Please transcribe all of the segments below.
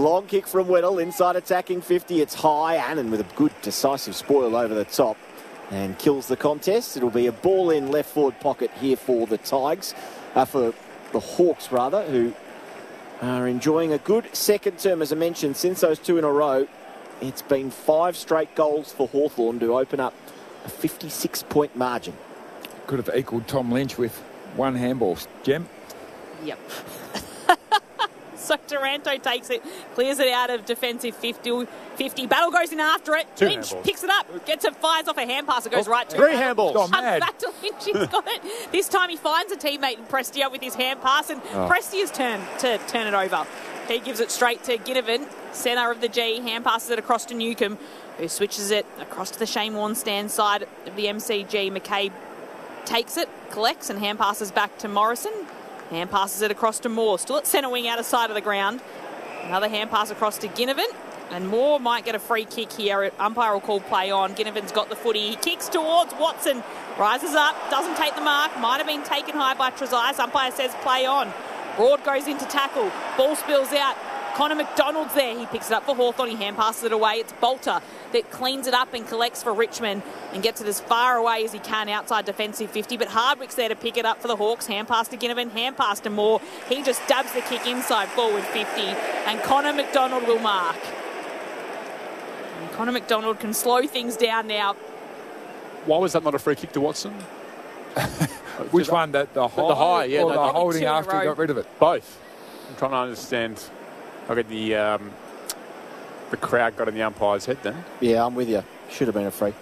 Long kick from Weddle, inside attacking 50. It's high. Annan with a good decisive spoil over the top and kills the contest. It'll be a ball in left forward pocket here for the Tigers, for the Hawks rather, who are enjoying a good second term, as I mentioned, since those 2 in a row. It's been 5 straight goals for Hawthorn to open up a 56-point margin. Could have equalled Tom Lynch with 1 handball. Gem? Yep. So Taranto takes it, clears it out of defensive 50. Battle goes in after it. Lynch handballs. picks it up, gets it, fires off a hand pass. It goes right to 3 handballs. Gone mad. Back to Lynch. He's got it. This time he finds a teammate in Prestia with his hand pass, and Prestia's turn to turn it over. He gives it straight to Ginnivan, centre of the G. Hand passes it across to Newcomb, who switches it across to the Shane Warne stand side of the MCG. McCabe takes it, collects, and hand passes back to Morrison. Hand passes it across to Moore. Still at centre wing, out of sight of the ground. Another hand pass across to Ginnivan. And Moore might get a free kick here. Umpire will call play on. Ginnivan's got the footy. He kicks towards Watson. Rises up. Doesn't take the mark. Might have been taken high by Trezise. Umpire says play on. Broad goes into tackle. Ball spills out. Connor McDonald's there. He picks it up for Hawthorn. He hand passes it away. It's Bolter that cleans it up and collects for Richmond and gets it as far away as he can outside defensive 50. But Hardwick's there to pick it up for the Hawks. Hand pass to Ginnivan. Hand pass to Moore. He just dabs the kick inside forward 50. And Connor McDonald will mark. And Connor McDonald can slow things down now. Why was that not a free kick to Watson? Which one? The high? The high, yeah. Or No, the probably holding 2 in a after he row. got rid of it? Both. I'm trying to understand. I get the crowd got in the umpire's head then. Yeah, I'm with you. Should have been a free.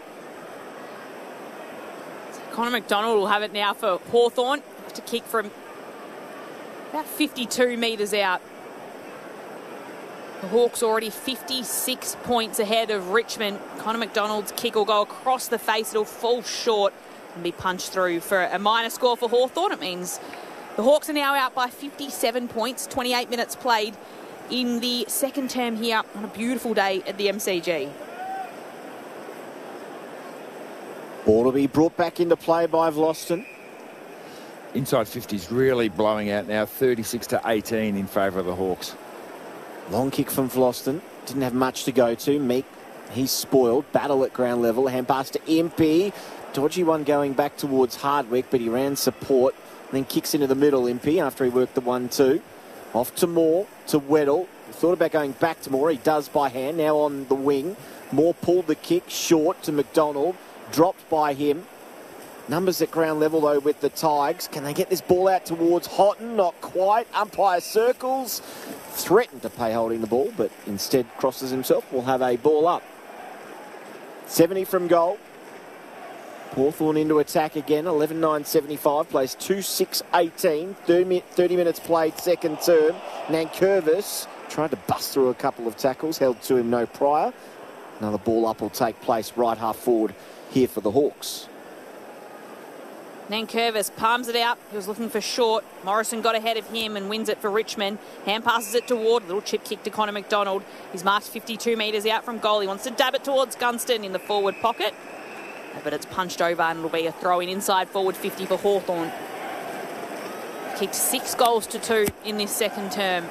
Connor McDonald will have it now for Hawthorn. To kick from about 52 metres out. The Hawks already 56 points ahead of Richmond. Connor McDonald's kick will go across the face. It'll fall short and be punched through for a minor score for Hawthorn. It means the Hawks are now out by 57 points, 28 minutes played in the second term here on a beautiful day at the MCG. Ball to be brought back into play by Vlosten. Inside 50's really blowing out now, 36-18 in favour of the Hawks. Long kick from Vlosten. Didn't have much to go to. Meek, he's spoiled. Battle at ground level. Hand pass to Impey. Dodgy one going back towards Hardwick, but he ran support. Then kicks into the middle, Impey, after he worked the 1-2. Off to Moore, to Weddle. Thought about going back to Moore. He does by hand. Now on the wing. Moore pulled the kick short to McDonald. Dropped by him. Numbers at ground level, though, with the Tigers. Can they get this ball out towards Houghton? Not quite. Umpire circles. Threatened to play holding the ball, but instead crosses himself. Will have a ball up. 70 from goal. Hawthorn into attack again. 11-9-75. Plays 2-6-18. 30 minutes played second term. Nankervis tried to bust through a couple of tackles. Held to him no prior. Another ball up will take place right half forward here for the Hawks. Nankervis palms it out. He was looking for short. Morrison got ahead of him and wins it for Richmond. Hand passes it to Ward. Little chip kick to Connor McDonald. He's marked 52 metres out from goal. He wants to dab it towards Gunston in the forward pocket. But it's punched over and it'll be a throw in inside forward 50 for Hawthorn. Kicked 6 goals to 2 in this second term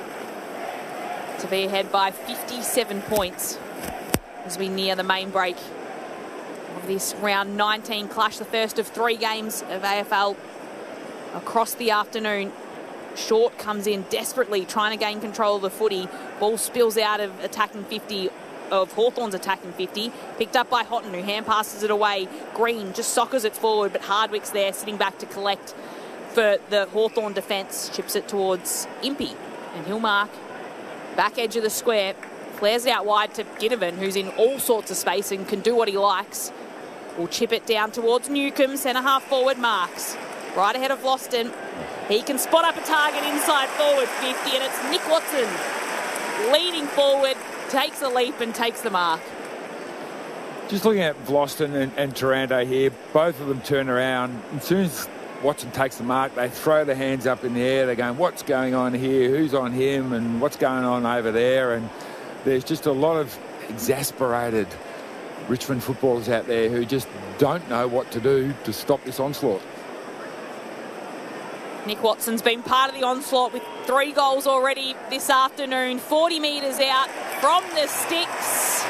to be ahead by 57 points as we near the main break of this round 19 clash, the first of 3 games of AFL across the afternoon. Short comes in desperately trying to gain control of the footy. Ball spills out of attacking 50 of Hawthorn's attacking 50. Picked up by Houghton, who hand passes it away. Green just soccers it forward, but Hardwick's there sitting back to collect for the Hawthorn defence. Chips it towards Impey, and he'll mark. Back edge of the square. Flares it out wide to Ginnivan, who's in all sorts of space and can do what he likes. Will chip it down towards Newcomb. Centre half forward marks. Right ahead of Vlosten. He can spot up a target inside forward 50, and it's Nick Watson leading forward. Takes a leap and takes the mark. Just looking at Vlosten and Taranto here, both of them turn around. As soon as Watson takes the mark, they throw their hands up in the air. They're going, what's going on here? Who's on him? And what's going on over there? And there's just a lot of exasperated Richmond footballers out there who just don't know what to do to stop this onslaught. Nick Watson's been part of the onslaught with 3 goals already this afternoon. 40 metres out from the sticks.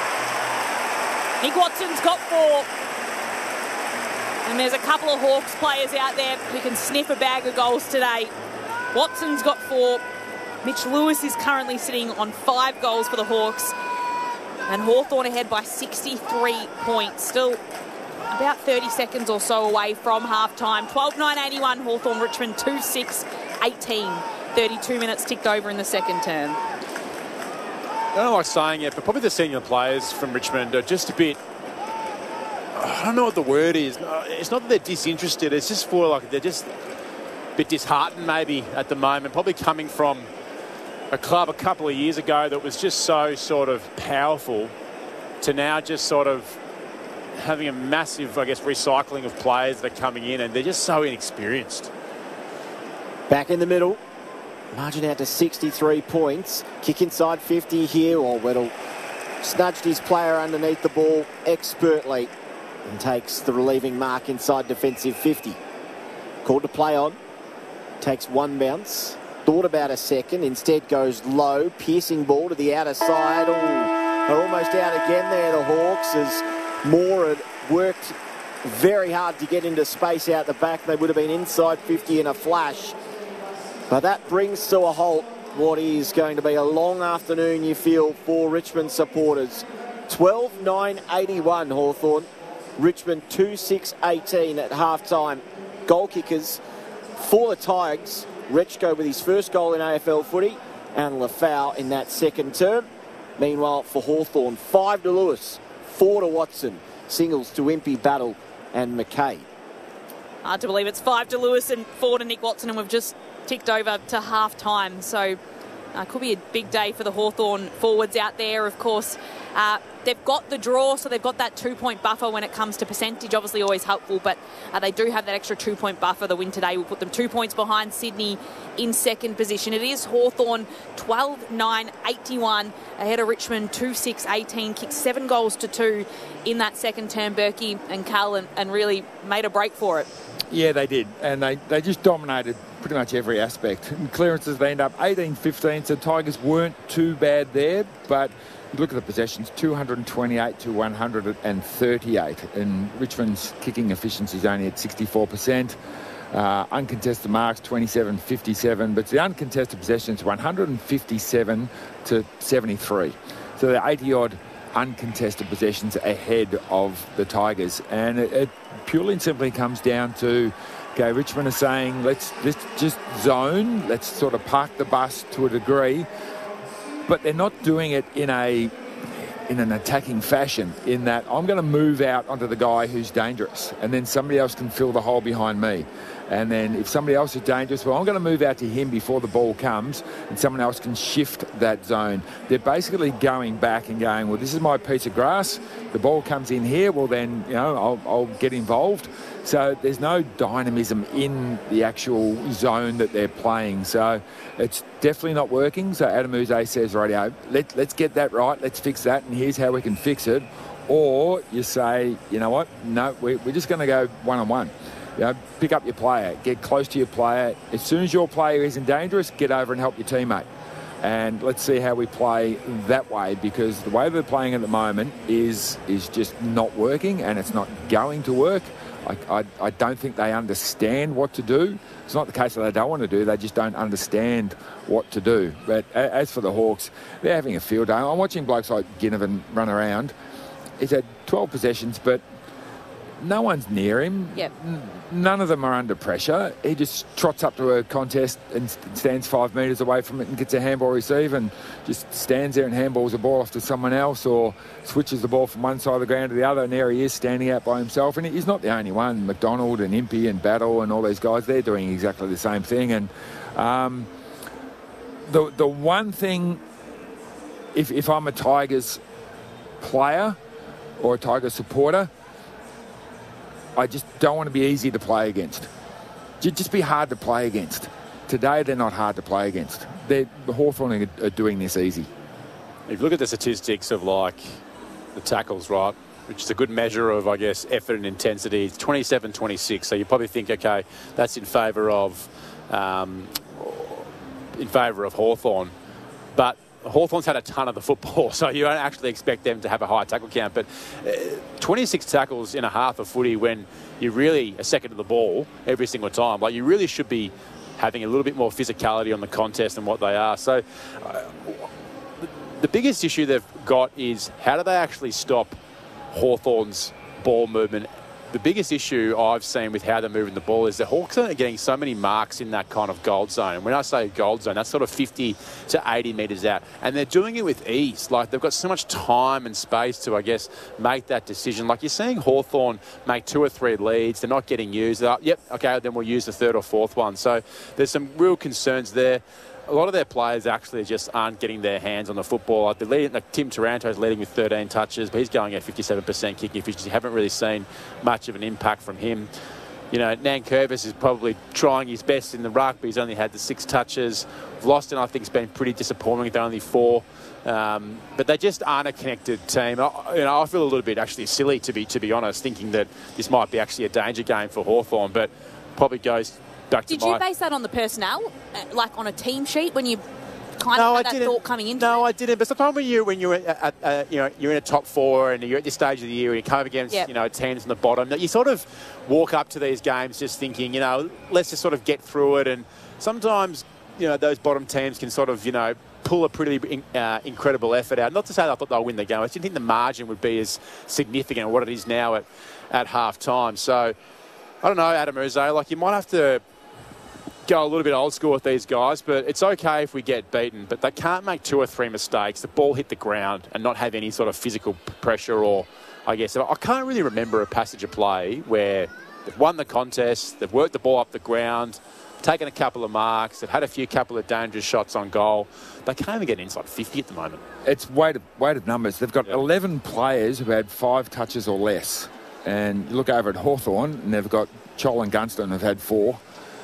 Nick Watson's got 4. And there's a couple of Hawks players out there who can sniff a bag of goals today. Watson's got 4. Mitch Lewis is currently sitting on 5 goals for the Hawks. And Hawthorn ahead by 63 points. Still about 30 seconds or so away from half-time. 12-9-81, Hawthorn Richmond 2-6-18. 32 minutes ticked over in the second term. I don't like saying it, but probably the senior players from Richmond are just a bit... I don't know what the word is. It's not that they're disinterested. It's just for like they're just a bit disheartened maybe at the moment. Probably coming from a club a couple of years ago that was just so sort of powerful to now just sort of having a massive, I guess, recycling of players that are coming in, and they're just so inexperienced. Back in the middle. Margin out to 63 points. Kick inside 50 here. Weddle snudged his player underneath the ball expertly and takes the relieving mark inside defensive 50. Called to play on. Takes 1 bounce. Thought about a second. Instead goes low. Piercing ball to the outer side. They're almost out again there, the Hawks, as Moore had worked very hard to get into space out the back. They would have been inside 50 in a flash. But that brings to a halt what is going to be a long afternoon, you feel, for Richmond supporters. 12-9-81 Hawthorn. Richmond 2-6-18 at half-time. Goal kickers for the Tigers. Rechko with his first goal in AFL footy, and Lafau in that second term. Meanwhile, for Hawthorn, 5 to Lewis, 4 to Watson, singles to Impey, Battle and McKay. Hard to believe it's 5 to Lewis and 4 to Nick Watson, and we've just ticked over to half-time. So could be a big day for the Hawthorn forwards out there. Of course, they've got the draw, so they've got that 2-point buffer when it comes to percentage. Obviously always helpful, but they do have that extra 2-point buffer. The win today will put them 2 points behind Sydney in second position. It is Hawthorn 12-9-81 ahead of Richmond 2-6-18. Kicked 7 goals to 2 in that second term, Berkey and Cal, and really made a break for it. Yeah, they did. And they just dominated pretty much every aspect. And clearances, they end up 18-15, so Tigers weren't too bad there. But you look at the possessions, 228 to 138. And Richmond's kicking efficiency is only at 64%. Uncontested marks, 27-57. But the uncontested possessions, 157 to 73. So they're 80-odd uncontested possessions ahead of the Tigers. And it purely and simply comes down to, okay, Richmond are saying, let's just zone, let's sort of park the bus to a degree, but they're not doing it in an attacking fashion, in that I'm going to move out onto the guy who's dangerous, and then somebody else can fill the hole behind me. And then if somebody else is dangerous, well, I'm going to move out to him before the ball comes, and someone else can shift that zone. They're basically going back and going, well, this is my piece of grass. The ball comes in here. Well, then, I'll get involved. So there's no dynamism in the actual zone that they're playing. So it's definitely not working. So Adam Uze says, radio, let's get that right. Let's fix that, and here's how we can fix it. Or you say, you know what? No, we're just going to go one-on-one. Pick up your player, get close to your player. As soon as your player isn't dangerous, get over and help your teammate. And let's see how we play that way, because the way they're playing at the moment is just not working, and it's not going to work. I don't think they understand what to do. It's not the case that they don't want to do, they just don't understand what to do. But as for the Hawks, they're having a field day. I'm watching blokes like Ginnivan run around. He's had 12 possessions, but no one's near him. Yep. None of them are under pressure. He just trots up to a contest and stands 5 metres away from it and gets a handball receive and just stands there and handballs the ball off to someone else, or switches the ball from one side of the ground to the other, and there he is standing out by himself. And he's not the only one. McDonald and Impey and Battle and all these guys, they're doing exactly the same thing. And the one thing, if I'm a Tigers player or a Tigers supporter, I just don't want to be easy to play against. Just be hard to play against. Today, they're not hard to play against. The Hawthorn are doing this easy. If you look at the statistics of, like, the tackles, right, which is a good measure of, I guess, effort and intensity. It's 27-26. So you probably think, okay, that's in favour of Hawthorn. But Hawthorn's had a ton of the football, so you don't actually expect them to have a high tackle count. But 26 tackles in a half of footy when you're really a second of the ball every single time, like you really should be having a little bit more physicality on the contest than what they are. So the biggest issue they've got is how do they actually stop Hawthorn's ball movement? The biggest issue I've seen with how they're moving the ball is the Hawks are getting so many marks in that kind of gold zone. And when I say gold zone, that's sort of 50 to 80 metres out. And they're doing it with ease. Like, they've got so much time and space to, I guess, make that decision. Like, you're seeing Hawthorn make 2 or 3 leads. They're not getting used. They're like, yep, okay, then we'll use the 3rd or 4th one. So there's some real concerns there. A lot of their players actually just aren't getting their hands on the football. Like Tim Taranto's leading with 13 touches, but he's going at 57% kicking efficiency. Haven't really seen much of an impact from him. You know, Nankervis is probably trying his best in the ruck, but he's only had the 6 touches. Vlastuin, I think, has been pretty disappointing with only 4. But they just aren't a connected team. I feel a little bit actually silly, to be honest, thinking that this might be actually a danger game for Hawthorn, but probably goes... Did you base that on the personnel, like on a team sheet, when you kind of had that thought coming into it? No, I didn't. But sometimes when you're you're in a top 4 and you're at this stage of the year and you come up against teams on the bottom, you sort of walk up to these games just thinking, let's just sort of get through it. And sometimes those bottom teams can sort of pull a pretty incredible effort out. Not to say that I thought they'll win the game. I didn't think the margin would be as significant as what it is now at half time. So I don't know, Adam Uze, like you might have to go a little bit old school with these guys, but it's okay if we get beaten. But they can't make 2 or 3 mistakes, the ball hit the ground, and not have any sort of physical pressure or, I guess, I can't really remember a passage of play where they've won the contest, they've worked the ball up the ground, taken a couple of marks, they've had a couple of dangerous shots on goal. They can't even get inside 50 at the moment. It's weight of numbers. They've got 11 players who've had 5 touches or less. And you look over at Hawthorn, and they've got Chol and Gunston who've had 4.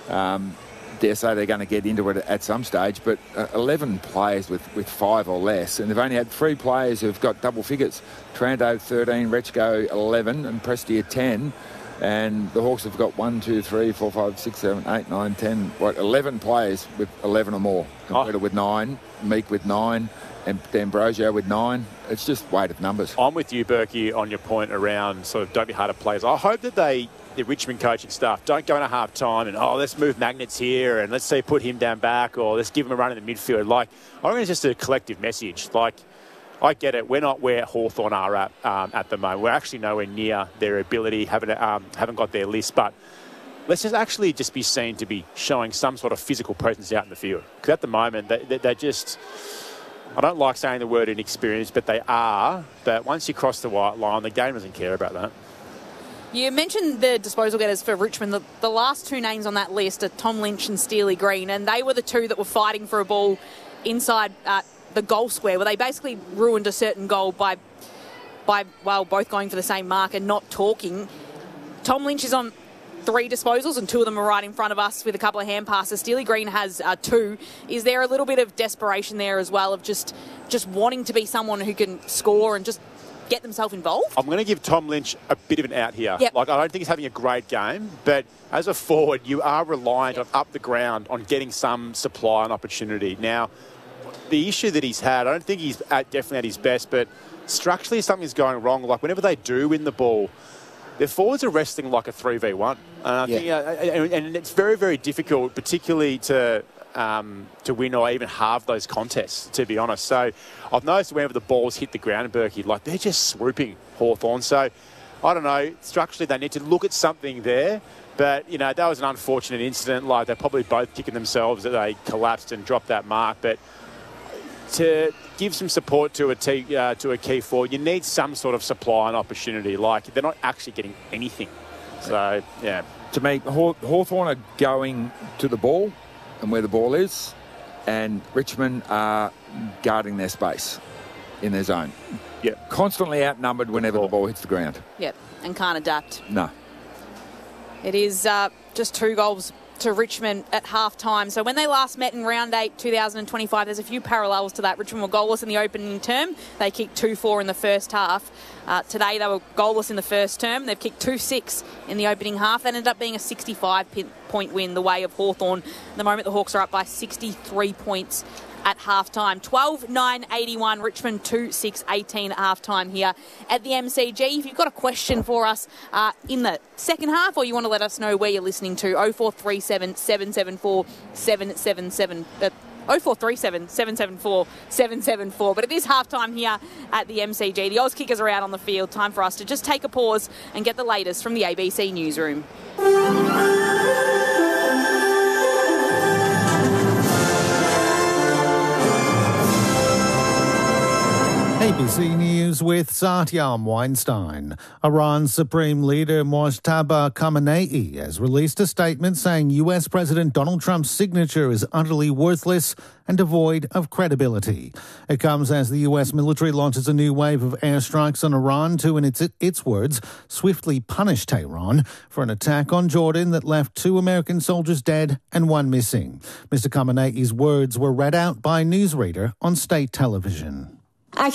Dare say they're going to get into it at some stage, but 11 players with 5 or less, and they've only had 3 players who've got double figures. Taranto 13, Rechko 11, and Prestia 10. And the Hawks have got 1, 2, 3, 4, 5, 6, 7, 8, 9, 10, 11 players with 11 or more. Completa with 9, Meek with 9, and D'Ambrosio with 9. It's just weight of numbers. I'm with you, Berkey, on your point around sort of don't be hard to players. I hope that the Richmond coaching staff don't go in a half time and, let's move Magnets here and let's say put him down back or let's give him a run in the midfield. Like, I think it's just a collective message. Like, I get it. We're not where Hawthorn are at the moment. We're actually nowhere near their ability, haven't got their list. But let's just actually just be seen to be showing some sort of physical presence out in the field. Because at the moment, they're just... I don't like saying the word inexperienced, but they are. But once you cross the white line, the game doesn't care about that. You mentioned the disposal getters for Richmond. The last 2 names on that list are Tom Lynch and Steely Green, and they were the 2 that were fighting for a ball inside the goal square, where they basically ruined a certain goal by both going for the same mark and not talking. Tom Lynch is on 3 disposals, and 2 of them are right in front of us with a couple of hand passes. Steely Green has 2. Is there a little bit of desperation there as well of just wanting to be someone who can score and just get themselves involved? I'm going to give Tom Lynch a bit of an out here. Yep. Like, I don't think he's having a great game, but as a forward, you are reliant on up the ground on getting some supply and opportunity. Now, the issue that he's had, I don't think he's definitely at his best, but structurally something's going wrong. Like, whenever they do win the ball, their forwards are wrestling like a 3v1. I think, and it's very, very difficult, particularly to win or even halve those contests, to be honest. So I've noticed whenever the balls hit the ground, Berkey, like they're just swooping Hawthorn. So I don't know, structurally they need to look at something there. But, that was an unfortunate incident. Like, they're probably both kicking themselves that they collapsed and dropped that mark. But to give some support to a key forward, you need some sort of supply and opportunity. Like, they're not actually getting anything. So, yeah. To me, Hawthorn are going to the ball and where the ball is, and Richmond are guarding their space in their zone. Yeah. Constantly outnumbered whenever the ball hits the ground. Yep, and can't adapt. No. It is just 2 goals to Richmond at half-time. So when they last met in round 8, 2025, there's a few parallels to that. Richmond were goalless in the opening term. They kicked 2-4 in the first half. Today they were goalless in the first term. They've kicked 2-6 in the opening half. That ended up being a 65-point win the way of Hawthorn. At the moment, the Hawks are up by 63 points at half-time. 12-9-81, Richmond 2-6-18 at half-time here at the MCG. If you've got a question for us in the second half, or you want to let us know where you're listening to, 0437 774 777. 0437 774 774. But it is half-time here at the MCG. The Oz Kickers are out on the field. Time for us to just take a pause and get the latest from the ABC Newsroom. ABC News with Satyam Weinstein. Iran's Supreme Leader Mojtaba Khamenei has released a statement saying US President Donald Trump's signature is utterly worthless and devoid of credibility. It comes as the US military launches a new wave of airstrikes on Iran to, in its words, swiftly punish Tehran for an attack on Jordan that left 2 American soldiers dead and 1 missing. Mr. Khamenei's words were read out by a newsreader on state television. Now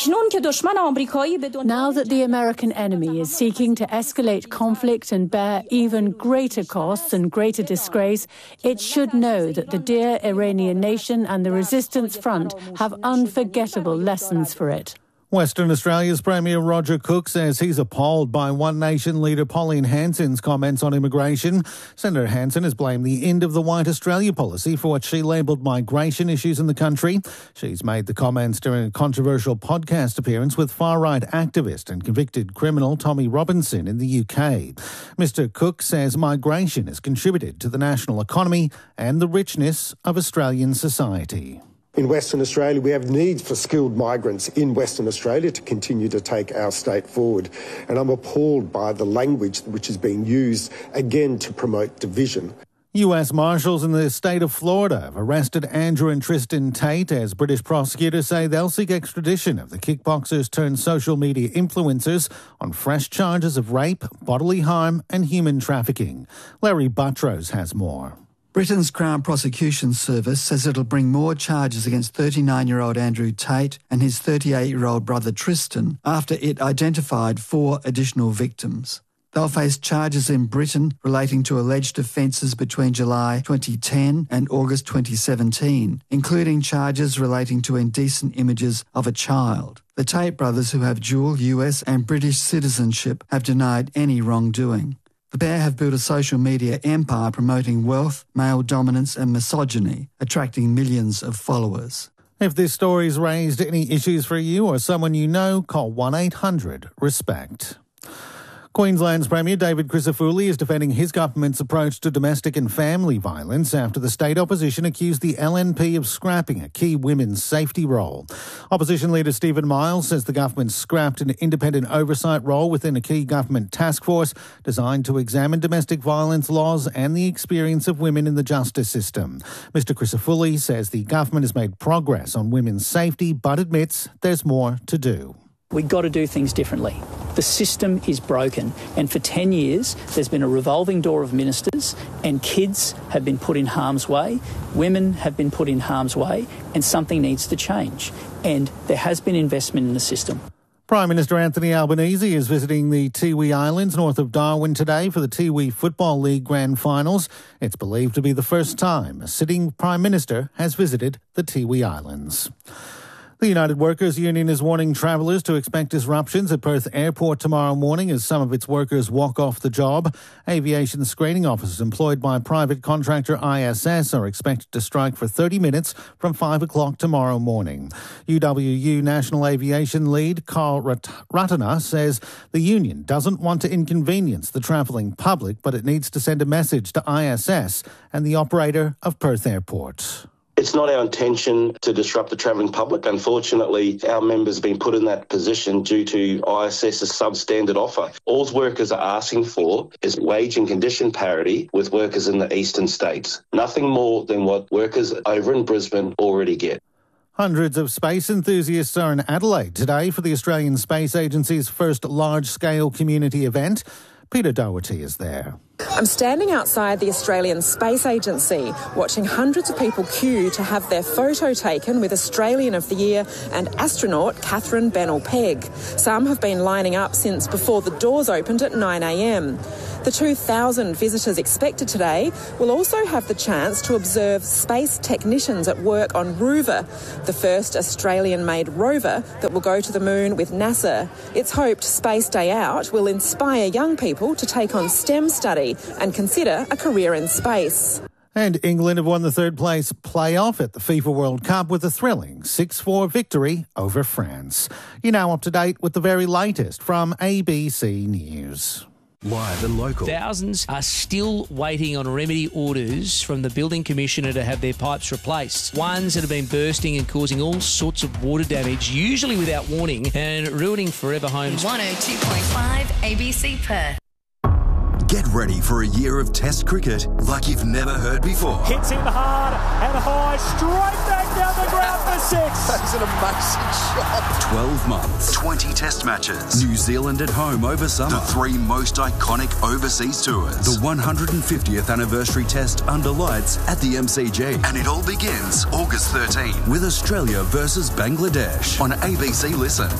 that the American enemy is seeking to escalate conflict and bear even greater costs and greater disgrace, it should know that the dear Iranian nation and the Resistance Front have unforgettable lessons for it. Western Australia's Premier Roger Cook says he's appalled by One Nation leader Pauline Hanson's comments on immigration. Senator Hanson has blamed the end of the White Australia policy for what she labelled migration issues in the country. She's made the comments during a controversial podcast appearance with far-right activist and convicted criminal Tommy Robinson in the UK. Mr Cook says migration has contributed to the national economy and the richness of Australian society. In Western Australia, we have needs for skilled migrants in Western Australia to continue to take our state forward. And I'm appalled by the language which is being used, again, to promote division. US Marshals in the state of Florida have arrested Andrew and Tristan Tate as British prosecutors say they'll seek extradition of the kickboxers turned social media influencers on fresh charges of rape, bodily harm and human trafficking. Larry Buttrose has more. Britain's Crown Prosecution Service says it'll bring more charges against 39-year-old Andrew Tate and his 38-year-old brother Tristan after it identified 4 additional victims. They'll face charges in Britain relating to alleged offences between July 2010 and August 2017, including charges relating to indecent images of a child. The Tate brothers, who have dual US and British citizenship, have denied any wrongdoing. The pair have built a social media empire promoting wealth, male dominance and misogyny, attracting millions of followers. If this story's raised any issues for you or someone you know, call 1-800-RESPECT. Queensland's Premier David Crisafulli is defending his government's approach to domestic and family violence after the state opposition accused the LNP of scrapping a key women's safety role. Opposition leader Stephen Miles says the government scrapped an independent oversight role within a key government task force designed to examine domestic violence laws and the experience of women in the justice system. Mr Crisafulli says the government has made progress on women's safety but admits there's more to do. We've got to do things differently. The system is broken, and for 10 years there's been a revolving door of ministers, and kids have been put in harm's way, women have been put in harm's way, and something needs to change. And there has been investment in the system. Prime Minister Anthony Albanese is visiting the Tiwi Islands north of Darwin today for the Tiwi Football League Grand Finals. It's believed to be the first time a sitting Prime Minister has visited the Tiwi Islands. The United Workers Union is warning travellers to expect disruptions at Perth Airport tomorrow morning as some of its workers walk off the job. Aviation screening officers employed by private contractor ISS are expected to strike for 30 minutes from 5 o'clock tomorrow morning. UWU National Aviation Lead Carl Ratana says the union doesn't want to inconvenience the travelling public, but it needs to send a message to ISS and the operator of Perth Airport. It's not our intention to disrupt the travelling public. Unfortunately, our members have been put in that position due to ISS's substandard offer. All workers are asking for is wage and condition parity with workers in the eastern states. Nothing more than what workers over in Brisbane already get. Hundreds of space enthusiasts are in Adelaide today for the Australian Space Agency's first large-scale community event. Peter Doherty is there. I'm standing outside the Australian Space Agency, watching hundreds of people queue to have their photo taken with Australian of the Year and astronaut Catherine Bennell-Pegg. Some have been lining up since before the doors opened at 9 a.m. The 2,000 visitors expected today will also have the chance to observe space technicians at work on Rover, the first Australian-made rover that will go to the moon with NASA. It's hoped Space Day Out will inspire young people to take on STEM study and consider a career in space. And England have won the third place playoff at the FIFA World Cup with a thrilling 6-4 victory over France. You're now up to date with the very latest from ABC News. Live and local. Thousands are still waiting on remedy orders from the Building Commissioner to have their pipes replaced. Ones that have been bursting and causing all sorts of water damage, usually without warning, and ruining forever homes. 102.5 ABC Perth. Get ready for a year of Test cricket like you've never heard before. Hits him hard and high, straight back down the ground for 6. That's an amazing shot. 12 months, 20 Test matches, New Zealand at home over summer, the 3 most iconic overseas tours, the 150th anniversary Test under lights at the MCG. And it all begins August 13 with Australia versus Bangladesh on ABC Listen.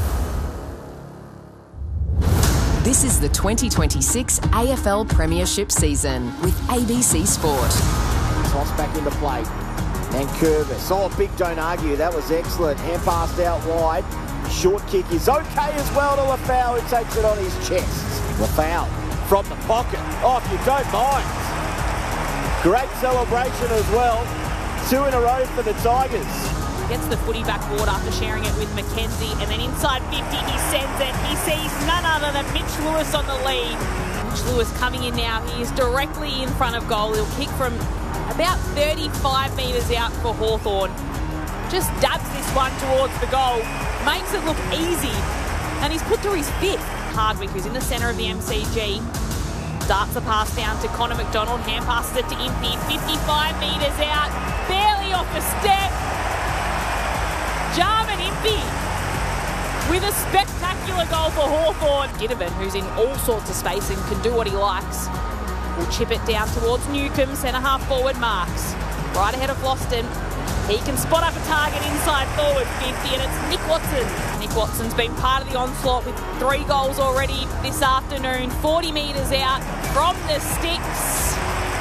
This is the 2026 AFL Premiership season with ABC Sport. Toss back into play. And Curvis. Oh, big don't argue. That was excellent. Hand passed out wide. Short kick is okay as well to Lafau, who takes it on his chest. Lafau from the pocket. Oh, if you don't mind. Great celebration as well. 2 in a row for the Tigers. Gets the footy back forward after sharing it with Mackenzie, and then inside 50 he sends it. He sees none other than Mitch Lewis on the lead. Mitch Lewis coming in now. He is directly in front of goal. He'll kick from about 35 metres out for Hawthorn. Just dabs this one towards the goal. Makes it look easy, and he's put through his 5th. Hardwick, who's in the centre of the MCG, darts a pass down to Connor McDonald. Hand passes it to Impey. 55 metres out. Barely off the step. Jarman Impey with a spectacular goal for Hawthorn. Ginnivan, who's in all sorts of space and can do what he likes, will chip it down towards Newcombe. Centre-half forward Marks. Right ahead of Vlauston. He can spot up a target inside forward 50, and it's Nick Watson. Nick Watson's been part of the onslaught with 3 goals already this afternoon. 40 metres out from the sticks.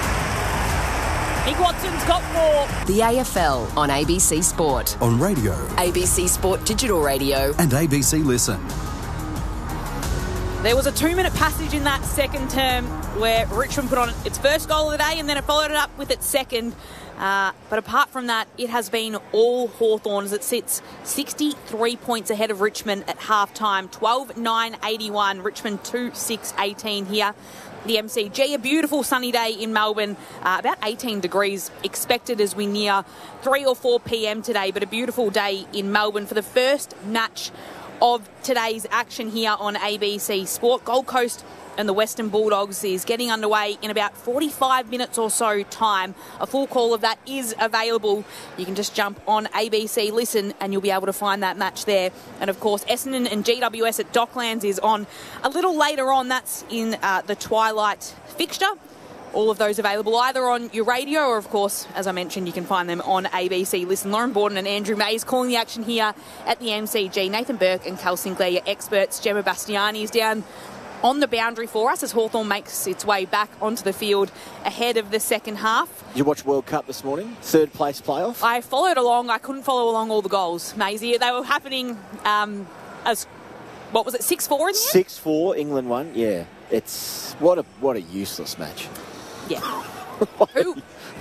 Nick Watson's got 4. The AFL on ABC Sport. On radio. ABC Sport Digital Radio. And ABC Listen. There was a 2-minute passage in that second term where Richmond put on its first goal of the day, and then it followed it up with its second. But apart from that, it has been all Hawthorn as it sits 63 points ahead of Richmond at half-time. 12-9-81. Richmond 2-6-18 here. The MCG, a beautiful sunny day in Melbourne, about 18 degrees expected as we near 3 or 4 p.m. today, but a beautiful day in Melbourne for the first match of today's action here on ABC Sport. Gold Coast and the Western Bulldogs is getting underway in about 45 minutes or so time. A full call of that is available. You can just jump on ABC Listen and you'll be able to find that match there. And of course, Essendon and GWS at Docklands is on a little later on. That's in the twilight fixture. All of those available either on your radio or, of course, as I mentioned, you can find them on ABC Listen. Lauren Borden and Andrew Mays calling the action here at the MCG. Nathan Burke and Cal Sinclair, your experts. Gemma Bastiani is down on the boundary for us as Hawthorn makes its way back onto the field ahead of the second half. Did you watch World Cup this morning? 3rd place playoff? I followed along. I couldn't follow along all the goals, Maisie. They were happening as, what was it, 6-4 in the end? 6-4, England won, yeah. It's, what a useless match. Yeah. Who?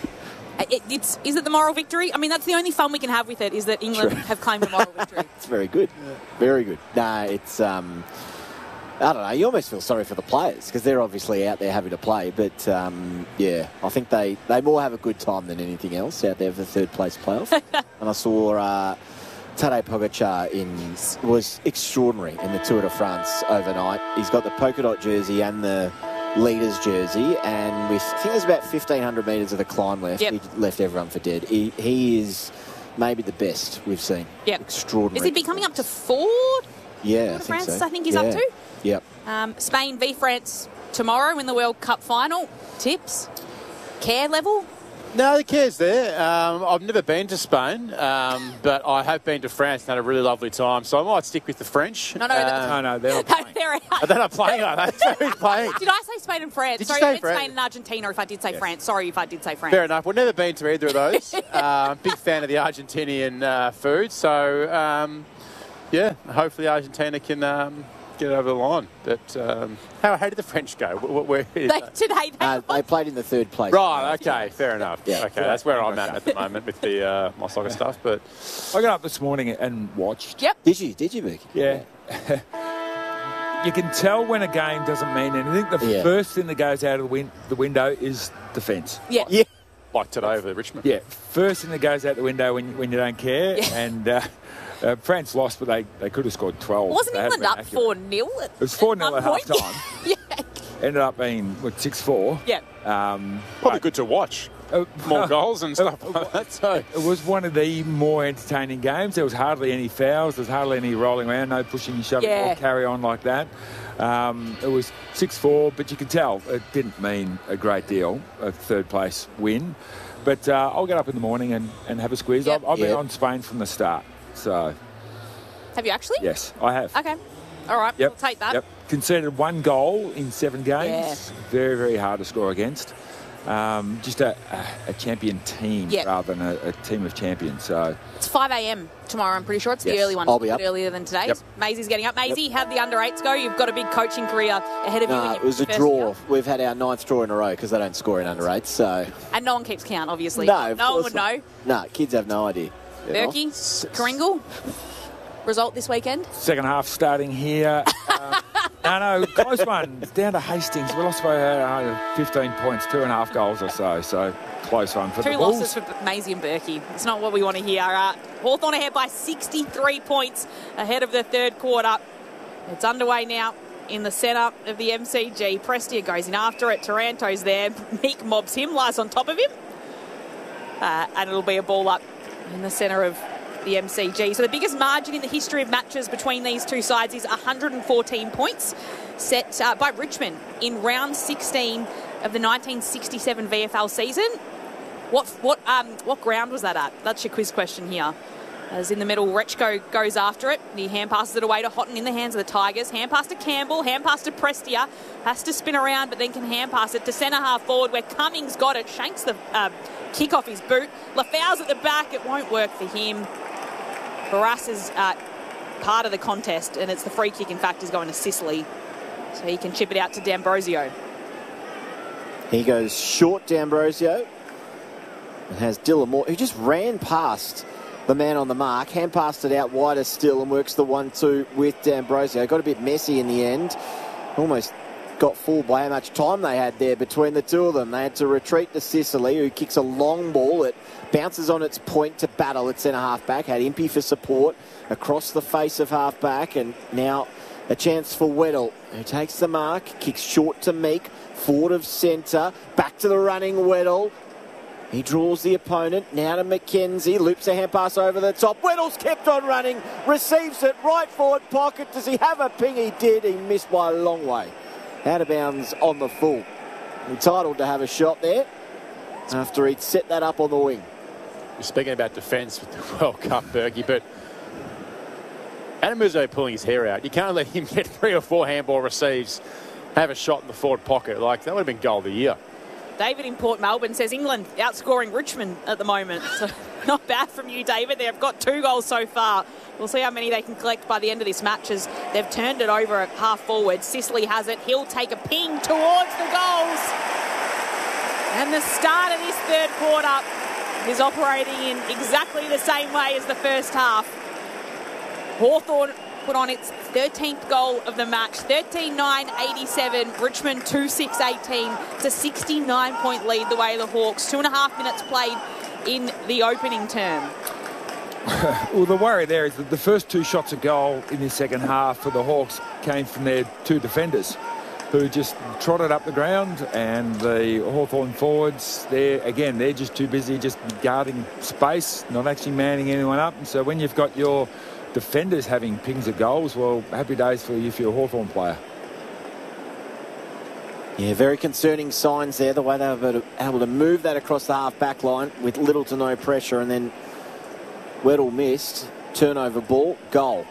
Is it the moral victory? I mean, that's the only fun we can have with it, is that England have claimed the moral victory. It's very good. Yeah. Very good. Nah, it's... I don't know, you almost feel sorry for the players because they're obviously out there having to play. But, yeah, I think they more have a good time than anything else out there for the 3rd place playoff. And I saw Tadej Pogacar was extraordinary in the Tour de France overnight. He's got the polka dot jersey and the leaders jersey, and with, I think there's about 1,500 metres of the climb left. Yep. He left everyone for dead. He is maybe the best we've seen. Yep. Extraordinary. Is he be coming up to 4? Yeah, I think France, so. I think he's up to. Yep. Spain v France tomorrow in the World Cup final. Tips? Care level? No, the care's there. I've never been to Spain, but I have been to France and had a really lovely time. So I might stick with the French. No, they're not playing. They're not playing, are they? So who's playing? Did I say Spain and France? Did Sorry, you I say meant France? Spain and Argentina if I did say France. Sorry if I did say France. Fair enough. We've never been to either of those. Big fan of the Argentinian food. So, yeah, hopefully Argentina can get over the line. But how did the French go? Where they played in the third place. Right, okay, fair enough. Yeah. Okay, that's where I'm at the moment with the my soccer stuff. But I got up this morning and watched. Yep. Did you, Vic? Yeah. You can tell when a game doesn't mean anything. The first thing that goes out of the window is defence. Yeah. Like today with Richmond. Yeah. First thing that goes out the window when you don't care. Yeah. And France lost, but they could have scored 12. Wasn't England up 4-0? It was 4-0 at half time. Yeah. Ended up being 6-4. Yeah. Probably good to watch. More goals and stuff like that. So it was one of the more entertaining games. There was hardly any fouls. There was hardly any rolling around. No pushing and shoving or carry on like that. It was 6-4, but you could tell it didn't mean a great deal, a third place win. But I'll get up in the morning and have a squeeze. Yep. I've been on Spain from the start. So Have you actually? yes, I have. Okay. All right. Yep. We'll take that. Yep. Conceded 1 goal in 7 games. Yeah. Very, very hard to score against. Just a champion team rather than a team of champions. So It's 5 a.m. tomorrow, I'm pretty sure. It's the early one. I'll be a up. bit earlier than today's. Yep. Maisie's getting up. Maisie, how'd the under-8s go? You've got a big coaching career ahead of you. No, in it was a first draw. year. We've had our 9th draw in a row because they don't score in under 8. So And no one keeps count, obviously. no, no one would know. No, kids have no idea. you know. Berkey, Kringle, result this weekend? second half starting here. No, close one. Down to Hastings. We lost by 15 points, 2.5 goals or so. So close one for the 2 Bulls. losses for Maisie and Berkey. It's not what we want to hear. Hawthorn ahead by 63 points ahead of the third quarter. It's underway now in the centre of the MCG. Prestia goes in after it. Taranto's there. Meek mobs him, lies on top of him. And it'll be a ball up in the centre of the MCG. So the biggest margin in the history of matches between these two sides is 114 points set by Richmond in round 16 of the 1967 VFL season. What ground was that at? That's your quiz question here. As in the middle, Rechko goes after it. He hand passes it away to Houghton in the hands of the Tigers. Hand pass to Campbell, hand pass to Prestia. Has to spin around, but then can hand pass it to centre half forward where Cummings got it. Shanks the kick off his boot. Lafau's at the back. It won't work for him. Barras is part of the contest, and it's the free kick, in fact, is going to Sicily. So he can chip it out to D'Ambrosio. He goes short, D'Ambrosio. And has Dylan Moore, who just ran past the man on the mark, hand passed it out wider still and works the 1-2 with D'Ambrosio. Got a bit messy in the end. Almost got fooled by how much time they had there between the two of them. They had to retreat to Sicily, who kicks a long ball. It bounces on its point to Battle at centre-half back. Had Impey for support across the face of half-back. And now a chance for Weddle, who takes the mark, kicks short to Meek, forward of centre, back to the running Weddle. He draws the opponent, now to McKenzie, loops a hand pass over the top. Weddle's kept on running, receives it, right forward pocket. Does he have a ping? He did. He missed by a long way. Out of bounds on the full. Entitled to have a shot there after he'd set that up on the wing. You're speaking about defence with the World Cup, Berkey, but Adamuzo pulling his hair out. You can't let him get 3 or 4 handball receives, have a shot in the forward pocket. Like, that would have been goal of the year. David in Port Melbourne says England outscoring Richmond at the moment. So not bad from you, David. They've got 2 goals so far. We'll see how many they can collect by the end of this match as they've turned it over at half forward. Sicily has it. He'll take a ping towards the goals. And the start of this third quarter is operating in exactly the same way as the first half. Hawthorn put on its 13th goal of the match. 13-9-87. Richmond 2-6-18. It's a 69-point lead the way of the Hawks. 2.5 minutes played in the opening term. Well, the worry there is that the first 2 shots of goal in the second half for the Hawks came from their 2 defenders who just trotted up the ground, and the Hawthorn forwards, they're just too busy just guarding space, not actually manning anyone up. And so when you've got your defenders having pings of goals, well, happy days for you if you're a Hawthorn player. Yeah, very concerning signs there, the way they were able to move that across the half-back line with little to no pressure, and then Weddle missed. Turnover ball, goal.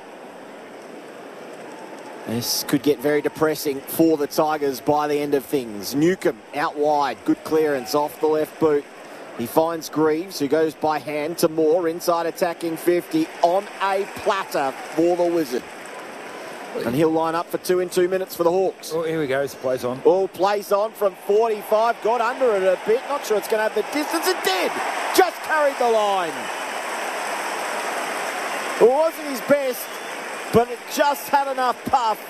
This could get very depressing for the Tigers by the end of things. Newcombe out wide, good clearance off the left boot. He finds Greaves, who goes by hand to Moore, inside attacking 50 on a platter for the Wizard. And he'll line up for 2 in 2 minutes for the Hawks. Oh, here we go. It's plays on. Oh, plays on from 45. Got under it a bit. Not sure it's going to have the distance. It did. Just carried the line. It wasn't his best, but it just had enough puff.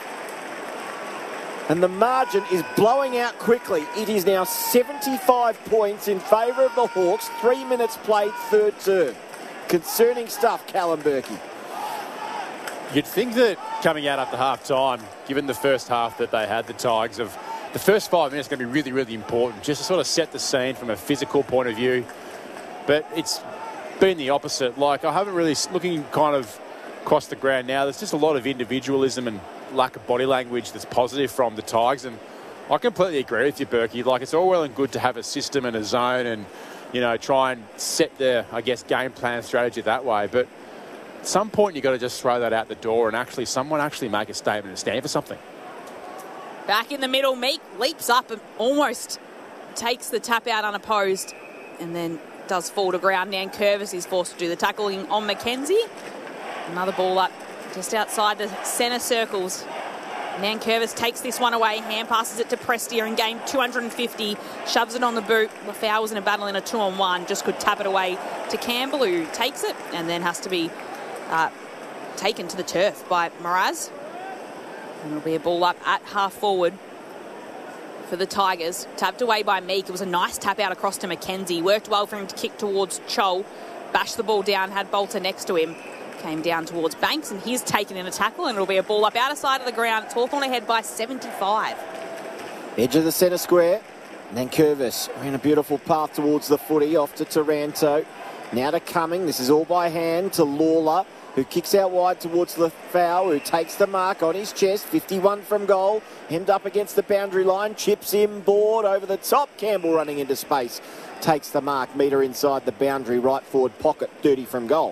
And the margin is blowing out quickly. It is now 75 points in favour of the Hawks. 3 minutes played, third term. Concerning stuff, Callum Berkey. You'd think that coming out after half-time, given the first half that they had, the Tigers, of the first 5 minutes going to be really, really important, just to sort of set the scene from a physical point of view. But it's been the opposite. Like, I haven't really, looking kind of across the ground now, there's just a lot of individualism and lack of body language that's positive from the Tigers. And I completely agree with you, Berkey. Like, it's all well and good to have a system and a zone and, you know, try and set their, I guess, game plan strategy that way. But at some point, you've got to just throw that out the door and actually someone actually make a statement and stand for something. Back in the middle, Meek leaps up and almost takes the tap out unopposed and then does fall to ground. Nankervis is forced to do the tackling on Mackenzie. Another ball up just outside the centre circles. Nankervis takes this one away. Hand passes it to Prestia and gained 250. Shoves it on the boot. Lafau was in a battle in a 2-on-1. Just could tap it away to Campbell, who takes it and then has to be taken to the turf by Mraz. And it'll be a ball up at half forward for the Tigers. Tapped away by Meek. It was a nice tap out across to Mackenzie. Worked well for him to kick towards Chol. Bashed the ball down, had Bolter next to him. Came down towards Banks and he's taken in a tackle and it'll be a ball up outer side of the ground. It's Hawthorn ahead by 75. Edge of the centre square. Nankervis in a beautiful path towards the footy off to Taranto. Now to Cumming. This is all by hand to Lawler, who kicks out wide towards Lafau, who takes the mark on his chest. 51 from goal. Hemmed up against the boundary line. Chips inboard over the top. Campbell running into space. Takes the mark. Metre inside the boundary. Right forward pocket. 30 from goal.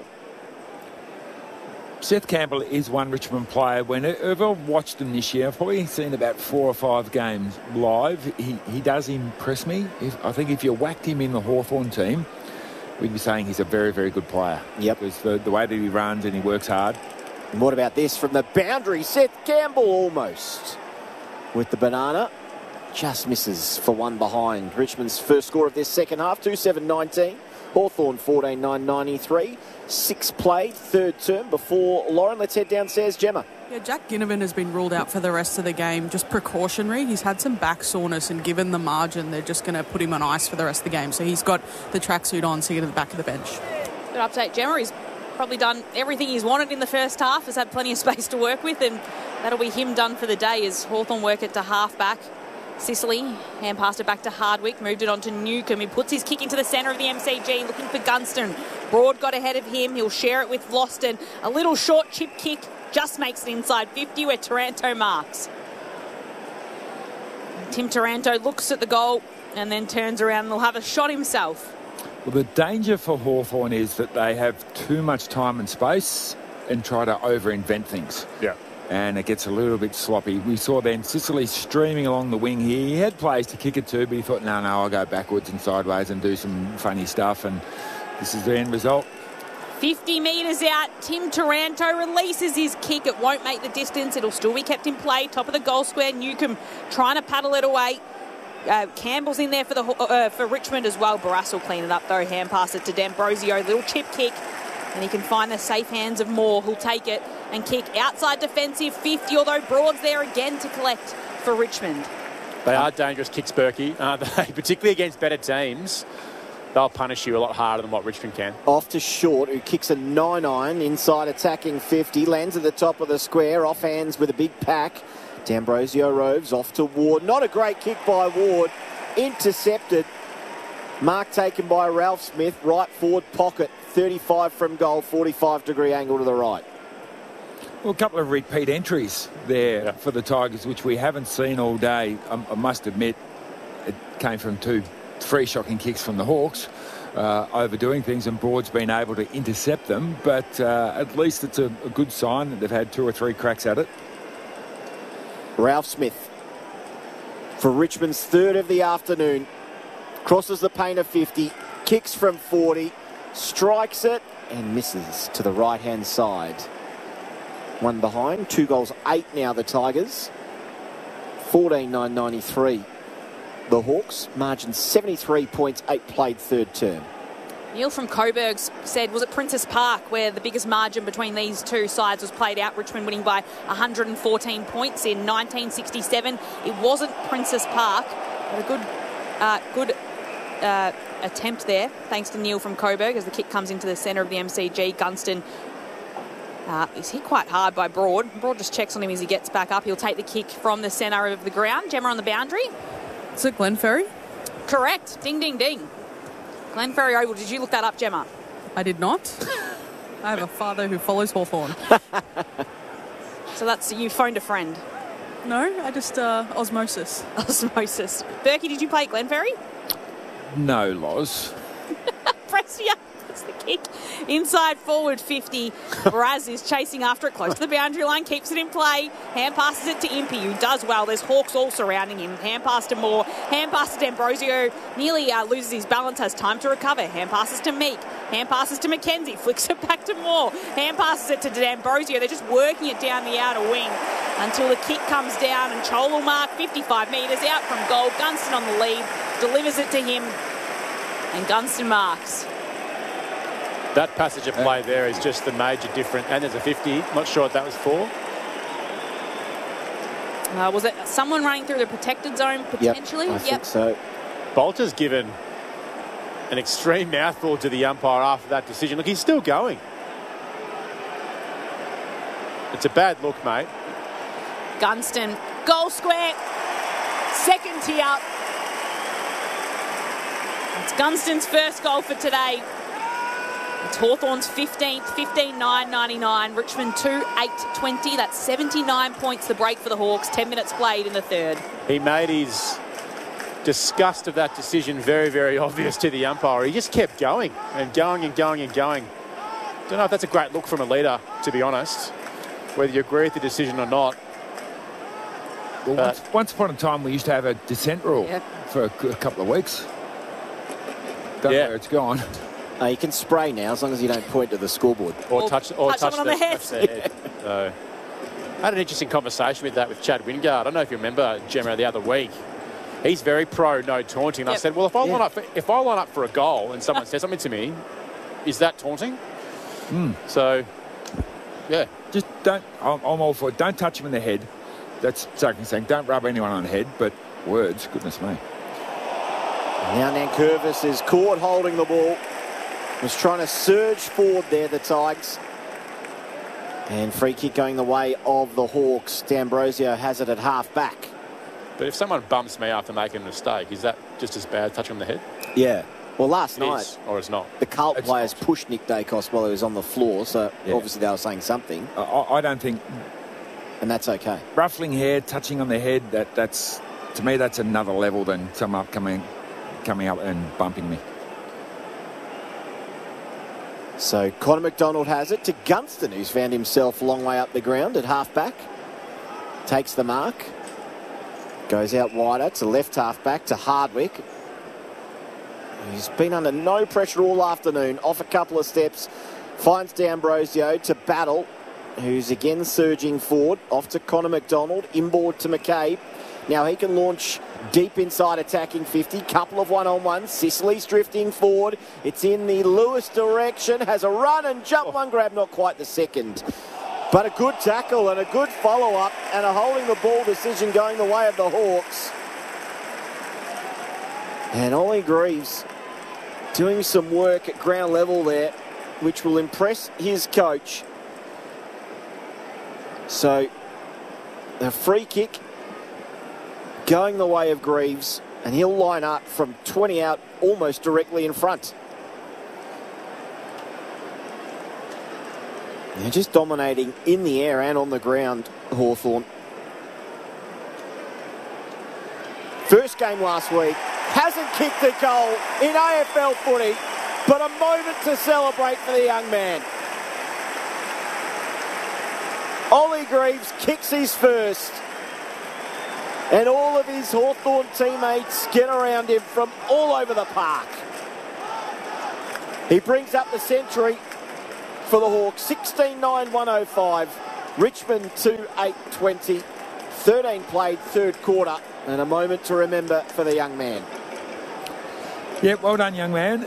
Seth Campbell is one Richmond player. Whenever I've watched him this year, I've probably seen about 4 or 5 games live. He does impress me. I think if you whacked him in the Hawthorn team, we'd be saying he's a very, very good player. Yep. Because the way that he runs and he works hard. And what about this from the boundary? Seth Campbell almost with the banana. Just misses for one behind. Richmond's first score of this second half, 2-7-19. Hawthorn 14-9-93. 6 played, third term before Lauren. Let's head downstairs, Gemma. Yeah, Jack Ginnivan has been ruled out for the rest of the game, just precautionary. He's had some back soreness, and given the margin, they're just going to put him on ice for the rest of the game. So he's got the tracksuit on, so he's at the back of the bench. Good update, Gemma. He's probably done everything he's wanted in the first half, has had plenty of space to work with, and that'll be him done for the day as Hawthorn work it to half-back. Sicily, hand passed it back to Hardwick, moved it on to Newcombe. He puts his kick into the centre of the MCG, looking for Gunston. Broad got ahead of him. He'll share it with Vlauston. A little short chip kick just makes it inside 50 where Taranto marks. Tim Taranto looks at the goal and then turns around and will have a shot himself. Well, the danger for Hawthorn is that they have too much time and space and try to over-invent things. Yeah. And it gets a little bit sloppy. We saw then Sicily streaming along the wing here. He had plays to kick it to, but he thought, no, I'll go backwards and sideways and do some funny stuff. And this is the end result. 50 metres out. Tim Taranto releases his kick. It won't make the distance. It'll still be kept in play. Top of the goal square. Newcombe trying to paddle it away. Campbell's in there for Richmond as well. Barras will clean it up though. Hand pass it to D'Ambrosio. Little chip kick. And he can find the safe hands of Moore, who'll take it and kick outside defensive 50, although Broad's there again to collect for Richmond. They are dangerous kicks, Berkey, aren't they? Particularly against better teams. They'll punish you a lot harder than what Richmond can. Off to Short, who kicks a 9-9 inside attacking 50. Lands at the top of the square, off hands with a big pack. D'Ambrosio roves off to Ward. Not a great kick by Ward. Intercepted. Mark taken by Ralph Smith. Right forward pocket. 35 from goal, 45-degree angle to the right. Well, a couple of repeat entries there for the Tigers, which we haven't seen all day. I must admit, it came from 2 free shocking kicks from the Hawks, overdoing things, and Broad's been able to intercept them. But at least it's a good sign that they've had 2 or 3 cracks at it. Ralph Smith, for Richmond's third of the afternoon, crosses the paint of 50, kicks from 40, strikes it and misses to the right-hand side. 1 behind, 2 goals, 8 now the Tigers. 14,993. The Hawks, margin 73 points, 8 played third term. Neil from Coburg said, was it Princess Park where the biggest margin between these two sides was played out? Richmond winning by 114 points in 1967. It wasn't Princess Park, but a good attempt there, thanks to Neil from Coburg, as the kick comes into the centre of the MCG. Gunston is hit quite hard by Broad. Broad just checks on him as he gets back up. He'll take the kick from the centre of the ground. Gemma on the boundary. Is it Glenferrie? Correct. Ding, ding, ding. Glenferrie Oval. Did you look that up, Gemma? I did not. I have a father who follows Hawthorn. So that's, you phoned a friend? No, I just osmosis. Osmosis. Berkey, did you play at Glenferrie? No, Loz. Prestia. That's the kick. Inside forward 50. Braz is chasing after it close to the boundary line, keeps it in play. Hand passes it to Impey, who does well. There's Hawks all surrounding him. Hand pass to Moore. Hand pass to D'Ambrosio. Nearly loses his balance, has time to recover. Hand passes to Meek. Hand passes to McKenzie. Flicks it back to Moore. Hand passes it to D'Ambrosio. They're just working it down the outer wing until the kick comes down, and Chol will mark 55 metres out from goal. Gunston on the lead. Delivers it to him, and Gunston marks. That passage of play there is just the major difference. And there's a 50. Not sure what that was for. Was it someone running through the protected zone potentially? I think so. Bolter's given an extreme mouthful to the umpire after that decision. Look, he's still going. It's a bad look, mate. Gunston, goal square. Second tee up. It's Gunston's first goal for today. It's Hawthorn's 15th, 15-9-99. Richmond 2-8-20. That's 79 points the break for the Hawks. 10 minutes played in the third. He made his disgust of that decision very, very obvious to the umpire. He just kept going and going and going and going. Don't know if that's a great look from a leader, to be honest, whether you agree with the decision or not. Well, once upon a time, we used to have a dissent rule for a couple of weeks. Don't know where it's gone. You can spray now as long as you don't point to the scoreboard. Or touch them on the head. So, I had an interesting conversation with that with Chad Wingard. I don't know if you remember, Gemma, the other week. He's very pro no taunting. And I said, well, if I line up for a goal and someone says something to me, is that taunting? So, yeah. Just don't, I'm all for it. Don't touch him in the head. That's saying don't rub anyone on the head, but words, goodness me. Now Nankervis is caught holding the ball. Was trying to surge forward there, the Tigers. And free kick going the way of the Hawks. D'Ambrosio has it at half back. But if someone bumps me after making a mistake, is that just as bad, touching on the head? Yeah. Well, last night... Is, or it's not? The Carlton players pushed Nick Dacos while he was on the floor, so obviously they were saying something. I don't think... And that's okay. Ruffling hair, touching on the head, that's to me, that's another level than someone coming up and bumping me. So Connor McDonald has it to Gunston, who's found himself a long way up the ground at half-back. Takes the mark. Goes out wider to left half-back to Hardwick. He's been under no pressure all afternoon. Off a couple of steps. Finds D'Ambrosio to Battle, who's again surging forward. Off to Connor McDonald. Inboard to McCabe. Now he can launch deep inside attacking 50. Couple of one-on-ones. Sicily's drifting forward. It's in the Lewis direction. Has a run and jump one grab. Not quite the second. But a good tackle and a good follow-up and a holding the ball decision going the way of the Hawks. And Ollie Greaves doing some work at ground level there, which will impress his coach. So the free kick going the way of Greaves, and he'll line up from 20 out almost directly in front. They're just dominating in the air and on the ground, Hawthorn. First game last week, hasn't kicked a goal in AFL footy, but a moment to celebrate for the young man. Ollie Greaves kicks his first, and all of his Hawthorn teammates get around him from all over the park. He brings up the century for the Hawks, 16-9-105. Richmond 2-8-20. 13 played, third quarter, and a moment to remember for the young man. Yeah, well done, young man.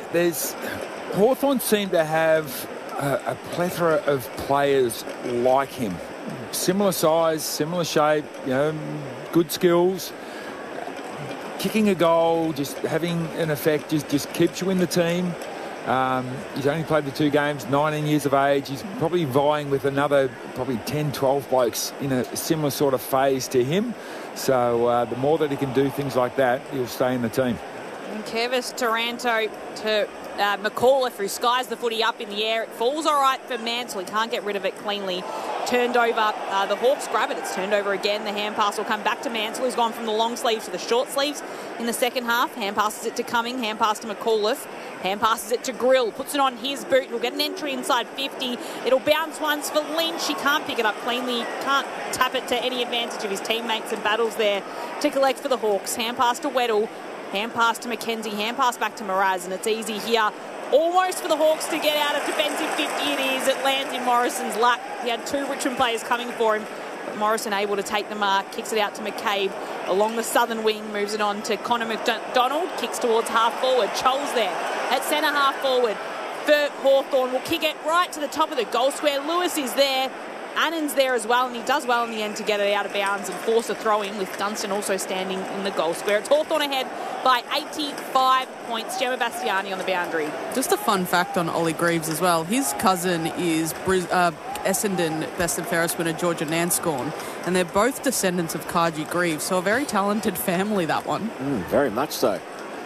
Hawthorn seem to have a plethora of players like him. Similar size, similar shape, good skills. Kicking a goal, just having an effect, just keeps you in the team. He's only played the 2 games, 19 years of age. He's probably vying with another probably 10, 12 blokes in a similar sort of phase to him. So the more that he can do things like that, he'll stay in the team. And Curvis Taranto to McAuliffe, who skies the footy up in the air. It falls all right for Mansell. He can't get rid of it cleanly. Turned over. The Hawks grab it. It's turned over again. The hand pass will come back to Mansell, who's gone from the long sleeves to the short sleeves in the second half. Hand passes it to Cumming. Hand pass to McAuliffe. Hand passes it to Grill. Puts it on his boot. He'll get an entry inside 50. It'll bounce once for Lynch. He can't pick it up cleanly. Can't tap it to any advantage of his teammates, and battles there to collect for the Hawks. Hand pass to Weddle. Hand pass to McKenzie, hand pass back to Mraz, and it's easy here. Almost for the Hawks to get out of defensive 50 it is. It lands in Morrison's lap. He had 2 Richmond players coming for him, but Morrison able to take the mark, kicks it out to McCabe along the southern wing, moves it on to Connor McDonald, kicks towards half forward. Choll's there at centre half forward for Hawthorn. Will kick it right to the top of the goal square. Lewis is there. Annan's there as well, and he does well in the end to get it out of bounds and force a throw-in, with Dunstan also standing in the goal square. It's Hawthorn ahead by 85 points. Gemma Bastiani on the boundary. Just a fun fact on Ollie Greaves as well. His cousin is Essendon Best and Fairest winner Georgia Nanscorn, and they're both descendants of Kaji Greaves, so a very talented family, that one. Very much so.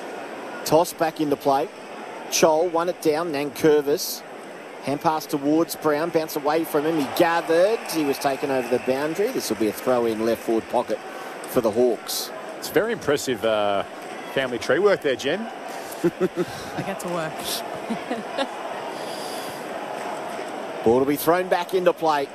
Toss back into play. Chol won it down, Nankervis. Hand pass towards Brown, bounce away from him. He gathered. He was taken over the boundary. This will be a throw-in left forward pocket for the Hawks. It's very impressive family tree work there, Jen. I get to work. Ball to be thrown back into play.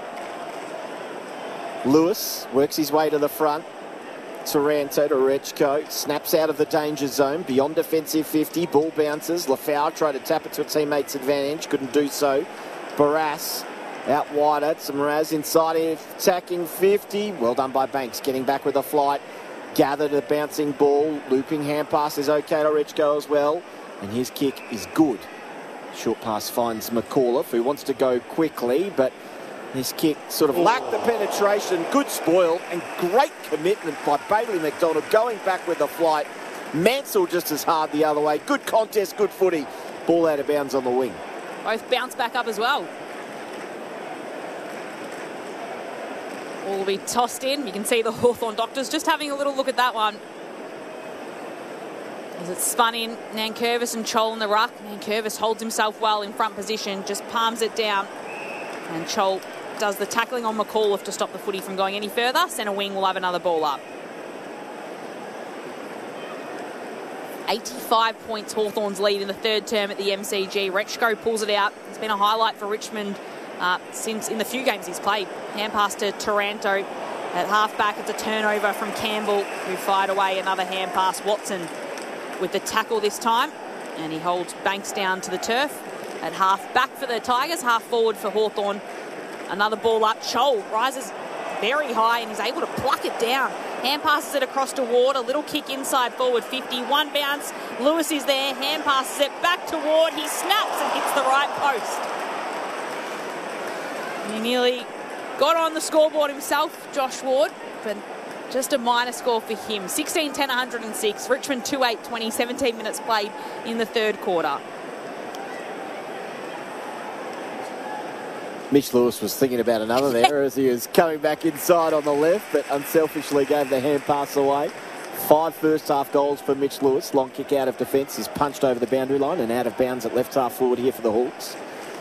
Lewis works his way to the front. Taranto to Rechko, snaps out of the danger zone, beyond defensive 50, ball bounces. Lafau tried to tap it to a teammate's advantage, couldn't do so. Barras out wider, Mraz inside, attacking 50. Well done by Banks, getting back with a flight. Gathered a bouncing ball, looping hand pass is okay to Rechko as well. And his kick is good. Short pass finds McAuliffe, who wants to go quickly, but this kick sort of lacked the penetration. Good spoil and great commitment by Bailey McDonald, going back with the flight. Mansell just as hard the other way. Good contest, good footy. Ball out of bounds on the wing. Both bounce back up as well. Ball will be tossed in. You can see the Hawthorn doctors just having a little look at that one. As it's spun in, Nankervis and Chol in the ruck. Nankervis holds himself well in front position, just palms it down. And Chol does the tackling on McAuliffe to stop the footy from going any further. Centre wing will have another ball up. 85 points Hawthorn's lead in the third term at the MCG. Rechko pulls it out. It's been a highlight for Richmond since in the few games he's played. Hand pass to Taranto at half-back. It's a turnover from Campbell, who fired away another hand pass. Watson with the tackle this time, and he holds Banks down to the turf. At half-back for the Tigers, half-forward for Hawthorn. Another ball up. Chol rises very high and is able to pluck it down. Hand passes it across to Ward. A little kick inside forward 50. One bounce. Lewis is there. Hand passes it back to Ward. He snaps and hits the right post. He nearly got on the scoreboard himself, Josh Ward, but just a minor score for him. 16-10-106. Richmond 2-8-20. 17 minutes played in the third quarter. Mitch Lewis was thinking about another there as he was coming back inside on the left, but unselfishly gave the hand pass away. 5 first half goals for Mitch Lewis. Long kick out of defence is punched over the boundary line and out of bounds at left half forward here for the Hawks.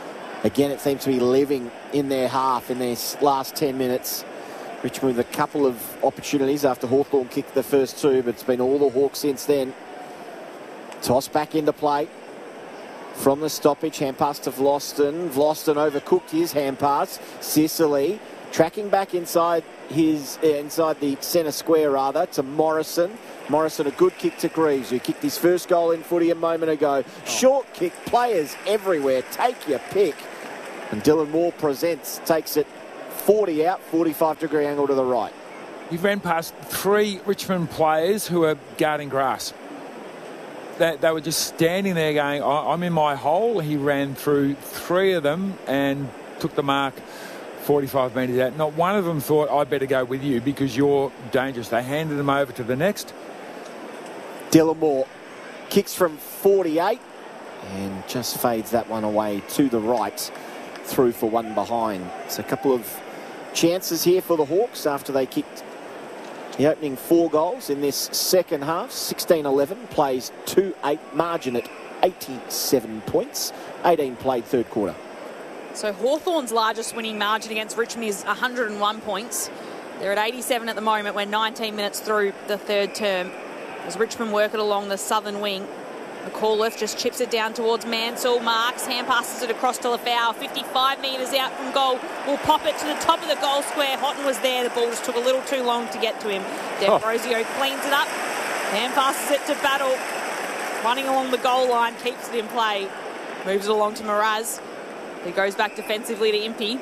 Again, it seems to be living in their half in their last 10 minutes. Richmond with a couple of opportunities after Hawthorn kicked the first two, but it's been all the Hawks since then. Toss back into play from the stoppage. Hand pass to Vlauston. Vlauston overcooked his hand pass. Sicily tracking back inside the centre square rather to Morrison. Morrison, a good kick to Greaves, who kicked his first goal in footy a moment ago. Short kick, players everywhere. Take your pick. And Dylan Moore takes it 40 out, 45-degree angle to the right. He ran past 3 Richmond players who were guarding grass. They were just standing there going, I'm in my hole. He ran through 3 of them and took the mark 45 metres out. Not one of them thought, I'd better go with you because you're dangerous. They handed him over to the next. Dylan Moore kicks from 48 and just fades that one away to the right, through for one behind. So a couple of chances here for the Hawks after they kicked the opening 4 goals in this second half. 16-11, plays 2-8, margin at 87 points. 18 played third quarter. So Hawthorn's largest winning margin against Richmond is 101 points. They're at 87 at the moment. We're 19 minutes through the third term. As Richmond work it along the southern wing, McAuliffe just chips it down towards Mansell. Marks, hand passes it across to Lafau. 55 metres out from goal. Will pop it to the top of the goal square. Houghton was there. The ball just took a little too long to get to him. D'Ambrosio cleans it up. Hand passes it to Battle. Running along the goal line, keeps it in play. Moves it along to Mraz. He goes back defensively to Impey.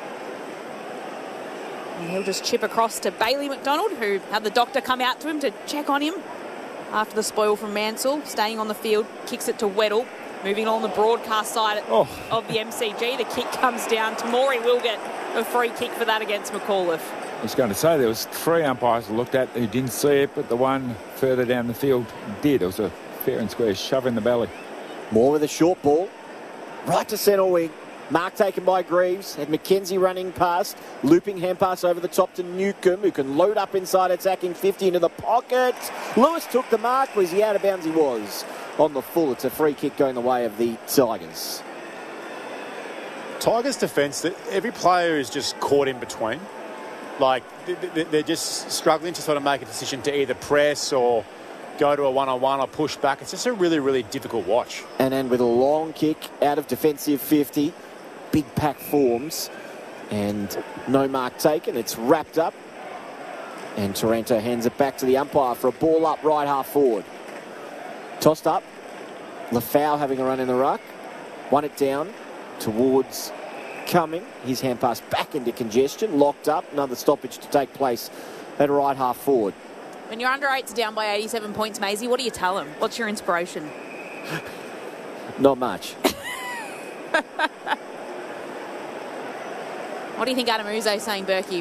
And he'll just chip across to Bailey McDonald, who had the doctor come out to him to check on him after the spoil from Mansell. Staying on the field, kicks it to Weddle. Moving along the broadcast side of the MCG. The kick comes down. Tamori will get a free kick for that against McAuliffe. I was going to say there was 3 umpires who looked at who didn't see it, but the one further down the field did. It was a fair and square shove in the belly. Moore with a short ball. Right to centre wing. Mark taken by Greaves. Had McKenzie running past. Looping hand pass over the top to Newcomb, who can load up inside attacking 50 into the pocket. Lewis took the mark. Was he out of bounds? He was. On the full, it's a free kick going the way of the Tigers. Tigers' defence, every player is just caught in between. Like, they're just struggling to sort of make a decision to either press or go to a one-on-one or push back. It's just a really, really difficult watch. And then with a long kick out of defensive 50, big pack forms, and no mark taken. It's wrapped up, and Taranto hands it back to the umpire for a ball up right half forward. Tossed up. Lafau having a run in the ruck. Won it down towards Cumming. His hand pass back into congestion. Locked up. Another stoppage to take place at right half forward. When your under 8's down by 87 points, Maisie, what do you tell them? What's your inspiration? Not much. What do you think Adam Uzo's saying, Berkey?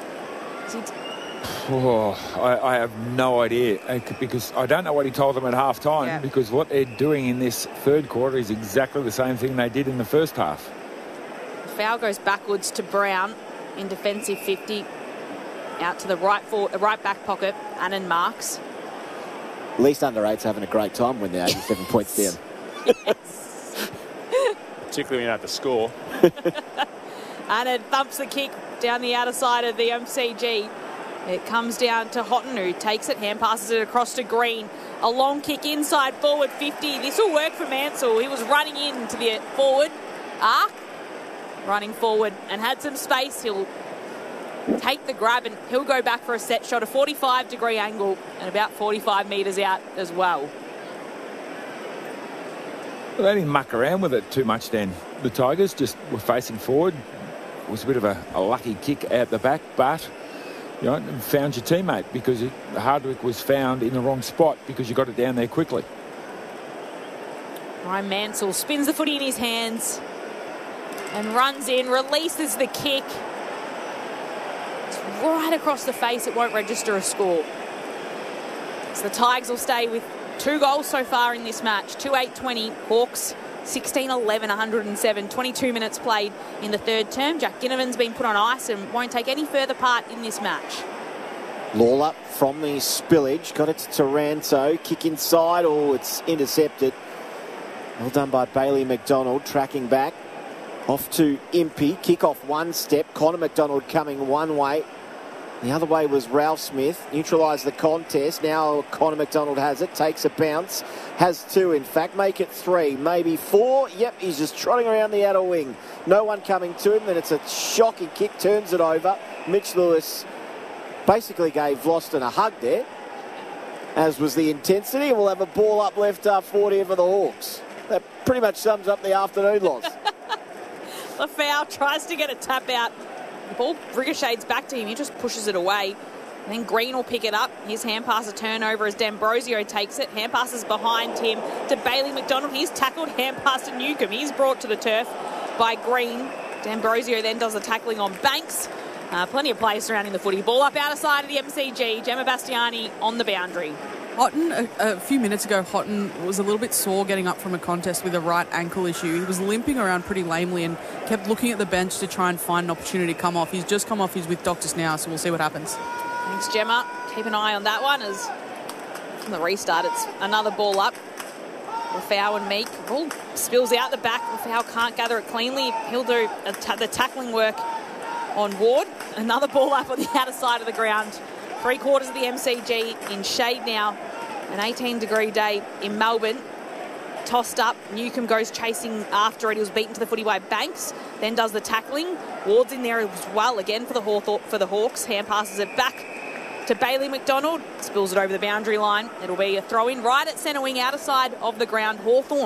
I have no idea, because I don't know what he told them at half-time, because what they're doing in this third quarter is exactly the same thing they did in the first half. Foul goes backwards to Brown in defensive 50. Out to the right back pocket, Annan Marks. At least under 8's having a great time when they're 87 points down. Yes. Particularly when you have to score. Annan thumps the kick down the outer side of the MCG. It comes down to Houghton, who takes it, hand passes it across to Green. A long kick inside forward 50. This will work for Mansell. He was running into the forward arc, running forward and had some space. He'll take the grab and he'll go back for a set shot, a 45-degree angle and about 45 metres out as well. Well, they didn't muck around with it too much then. The Tigers just were facing forward. It was a bit of a lucky kick out the back, but you know, found your teammate, because Hardwick was found in the wrong spot because you got it down there quickly. Ryan Mansell spins the footy in his hands and runs in, releases the kick. It's right across the face. It won't register a score. So the Tigers will stay with 2 goals so far in this match. 2-8-20. Hawks 16-11, 107. 22 minutes played in the third term. Jack Ginnivan's been put on ice and won't take any further part in this match. Lawler from the spillage. Got it to Taranto. Kick inside. Oh, it's intercepted. Well done by Bailey McDonald. Tracking back. Off to Impey. Kick off one step. Connor McDonald coming one way. The other way was Ralph Smith. Neutralised the contest. Now Connor McDonald has it. Takes a bounce. Has two, in fact. Make it three. Maybe four. Yep, he's just trotting around the outer wing. No one coming to him. Then it's a shocking kick. Turns it over. Mitch Lewis basically gave Vlastuin a hug there, as was the intensity. We'll have a ball up left half 40 for the Hawks. That pretty much sums up the afternoon loss. Lafau tries to get a tap out. The ball ricochets back to him. He just pushes it away. And then Green will pick it up. His hand pass a turnover as D'Ambrosio takes it. Hand passes behind him to Bailey McDonald. He's tackled. Hand pass to Newcomb. He's brought to the turf by Green. D'Ambrosio then does the tackling on Banks. Plenty of players surrounding the footy. Ball up out of side of the MCG. Gemma Bastiani on the boundary. Houghton, a few minutes ago, Houghton was a little bit sore getting up from a contest with a right ankle issue. He was limping around pretty lamely and kept looking at the bench to try and find an opportunity to come off. He's just come off. He's with doctors now, so we'll see what happens. Thanks, Gemma. Keep an eye on that one as from the restart, it's another ball up. Lafau and Meek. Ball spills out the back. Lafau can't gather it cleanly. He'll do the tackling work on Ward. Another ball up on the outer side of the ground. 3/4 of the MCG in shade now. An 18-degree day in Melbourne. Tossed up. Newcomb goes chasing after it. He was beaten to the footy by Banks. Then does the tackling. Ward's in there as well again for the Hawks. Hand passes it back to Bailey McDonald. Spills it over the boundary line. It'll be a throw-in right at centre wing, outer side of the ground. Hawthorn,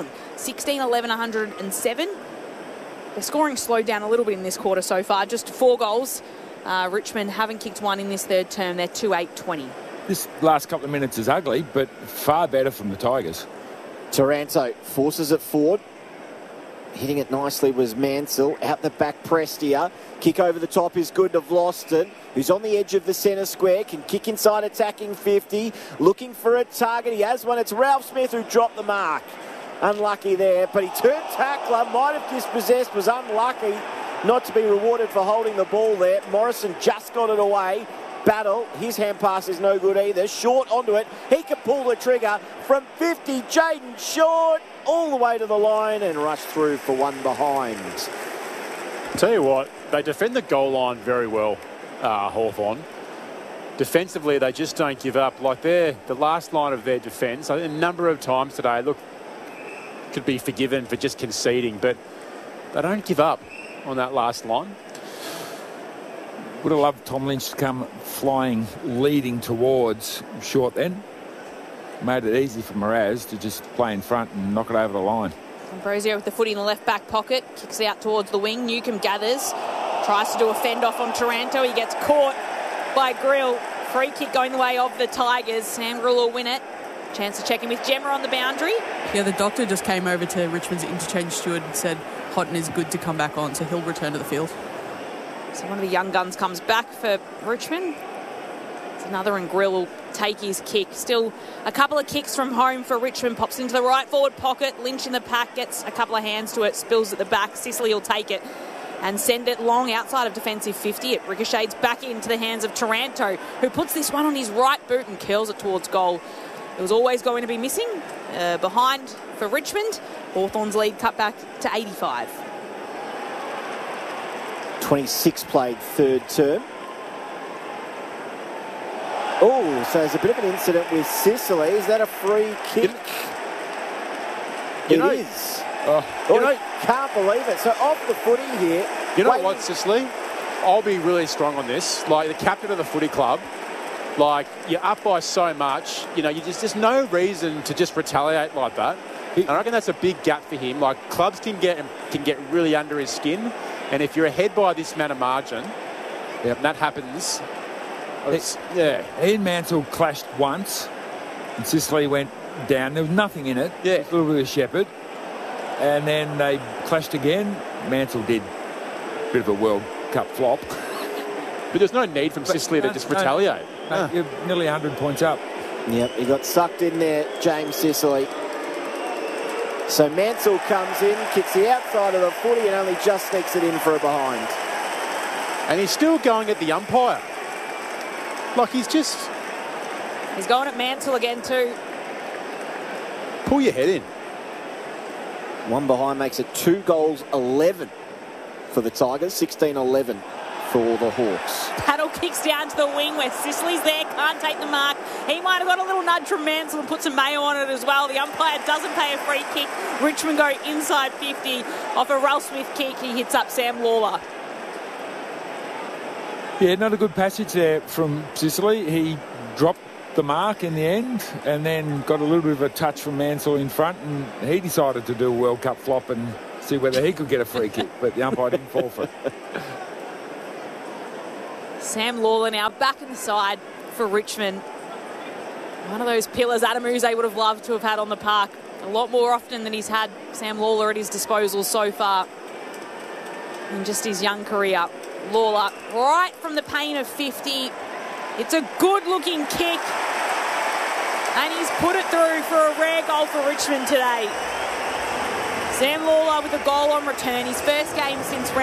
16-11-107. Their scoring slowed down a little bit in this quarter so far. Just 4 goals. Richmond haven't kicked one in this third term. They're 2-8-20. This last couple of minutes is ugly, but far better from the Tigers. Taranto forces it forward. Hitting it nicely was Mansell. Out the back, Prestia. Kick over the top is good to Vlastuin, who's on the edge of the centre square. Can kick inside, attacking 50. Looking for a target. He has one. It's Ralph Smith who dropped the mark. Unlucky there, but he turned tackler. Might have dispossessed. Was unlucky not to be rewarded for holding the ball there. Morrison just got it away. Battle, his hand pass is no good either. Short onto it. He can pull the trigger from 50. Jaden Short all the way to the line and rush through for one behind. Tell you what, they defend the goal line very well, Hawthorn. Defensively, they just don't give up. Like the last line of their defence, a number of times today, look, could be forgiven for just conceding, but they don't give up on that last line. Would have loved Tom Lynch to come flying, leading towards Short then. Made it easy for Mraz to just play in front and knock it over the line. Ambrosio with the footy in the left back pocket. Kicks out towards the wing. Newcomb gathers. Tries to do a fend off on Taranto. He gets caught by Grill. Free kick going the way of the Tigers. Sam Grill will win it. Chance to check in with Gemma on the boundary. Yeah, the doctor just came over to Richmond's interchange steward and said Houghton is good to come back on, so he'll return to the field. So one of the young guns comes back for Richmond. It's another, and Grill will take his kick. Still a couple of kicks from home for Richmond. Pops into the right forward pocket. Lynch in the pack, gets a couple of hands to it, spills at the back. Sicily will take it and send it long outside of defensive 50. It ricochets back into the hands of Taranto, who puts this one on his right boot and curls it towards goal. It was always going to be missing. Behind for Richmond. Hawthorn's lead cut back to 85. 26 played third term. Oh, so there's a bit of an incident with Sicily. Is that a free kick? It is. Can't believe it. So off the footy here. You know what, Sicily? I'll be really strong on this. Like the captain of the footy club, like you're up by so much, you know, there's no reason to just retaliate like that. I reckon that's a big gap for him. Like clubs can get really under his skin, and if you're ahead by this amount of margin, and that happens. He and Mansell clashed once, and Sicily went down. There was nothing in it. Yeah, a little bit of Shepherd, and then they clashed again. Mansell did a bit of a World Cup flop, but there's no need from Sicily to just retaliate. No, you're nearly 100 points up. Yep, he got sucked in there, James Sicily. So Mansell comes in, kicks the outside of the footy and only just sneaks it in for a behind. And he's still going at the umpire. Like he's going at Mansell again too. Pull your head in. One behind makes it 2 goals, 11 for the Tigers, 16-11 for the Hawks. Paddle kicks down to the wing where Sicily's there, can't take the mark. He might have got a little nudge from Mansell and put some mayo on it as well. The umpire doesn't pay a free kick. Richmond go inside 50 off a Ralph Smith kick. He hits up Sam Lawler. Yeah, not a good passage there from Sicily. He dropped the mark in the end and then got a little bit of a touch from Mansell in front, and he decided to do a World Cup flop and see whether he could get a free kick, but the umpire didn't fall for it. Sam Lawler now back in the side for Richmond. One of those pillars Adam Uze would have loved to have had on the park a lot more often than he's had Sam Lawler at his disposal so far in just his young career. Lawler right from the paint of 50. It's a good-looking kick. And he's put it through for a rare goal for Richmond today. Sam Lawler with a goal on return. His first game since round